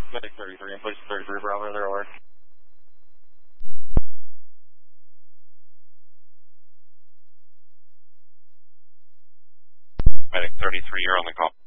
Medic 33 in place 33 Bravo, there over. Medic 33, you're on the call.